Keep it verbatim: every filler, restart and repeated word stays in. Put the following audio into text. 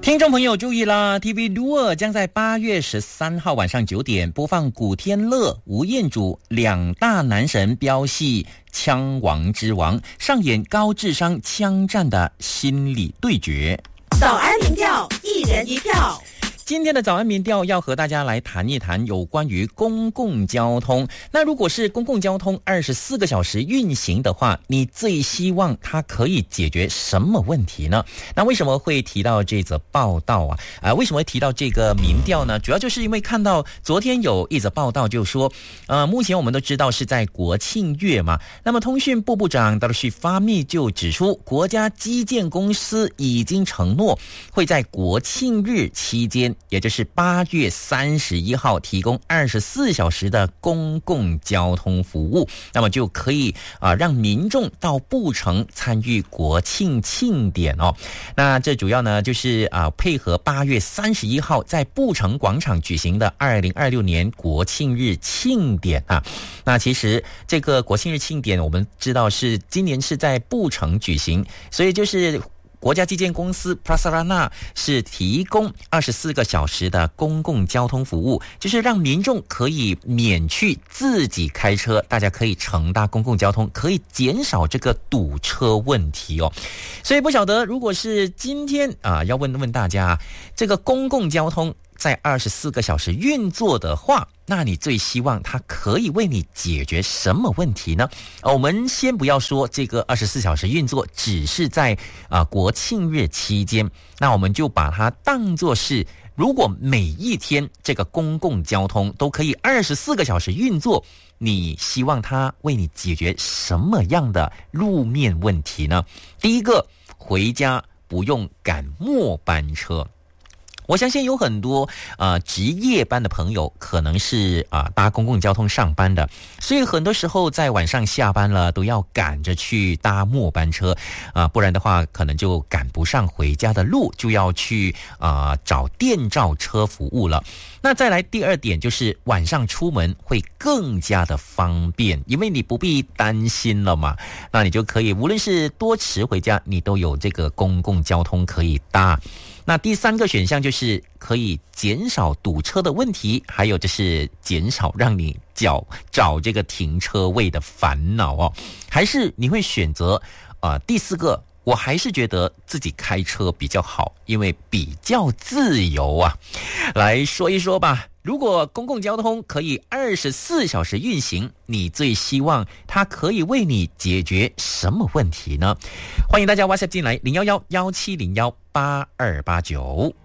听众朋友注意啦 ！T V Dua 将在八月十三号晚上九点播放古天乐、吴彦祖两大男神飙戏《枪王之王》，上演高智商枪战的心理对决。 早安民调，一人一票。 今天的早安民调要和大家来谈一谈有关于公共交通。那如果是公共交通二十四个小时运行的话，你最希望它可以解决什么问题呢？那为什么会提到这则报道啊？啊，为什么会提到这个民调呢？主要就是因为看到昨天有一则报道就说，呃，目前我们都知道是在国庆月嘛，那么通讯部部长达鲁许发密就指出，国家基建公司已经承诺会在国庆日期间，也就是八月三十一号提供二十四小时的公共交通服务，那么就可以啊、呃、让民众到布城参与国庆庆典哦。那这主要呢就是啊、呃、配合八月三十一号在布城广场举行的二零二六年国庆日庆典啊。那其实这个国庆日庆典我们知道是今年是在布城举行，所以就是国家基建公司 Prasarana 是提供二十四个小时的公共交通服务，就是让民众可以免去自己开车，大家可以乘搭公共交通，可以减少这个堵车问题哦。所以不晓得如果是今天啊，要问问大家，这个公共交通在二十四个小时运作的话，那你最希望它可以为你解决什么问题呢？我们先不要说这个二十四小时运作只是在啊、呃、国庆日期间，那我们就把它当作是，如果每一天这个公共交通都可以二十四个小时运作，你希望它为你解决什么样的路面问题呢？第一个，回家不用赶末班车。我相信有很多呃值夜班的朋友可能是啊、呃、搭公共交通上班的，所以很多时候在晚上下班了都要赶着去搭末班车啊、呃，不然的话可能就赶不上回家的路，就要去啊、呃、找电召车服务了。那再来第二点就是晚上出门会更加的方便，因为你不必担心了嘛，那你就可以无论是多迟回家，你都有这个公共交通可以搭。那第三个选项就是可以减少堵车的问题，还有就是减少让你找找这个停车位的烦恼哦。还是你会选择呃第四个？我还是觉得自己开车比较好，因为比较自由啊。来说一说吧，如果公共交通可以二十四小时运行，你最希望它可以为你解决什么问题呢？欢迎大家 WhatsApp 进来零一一一七零一八二八九。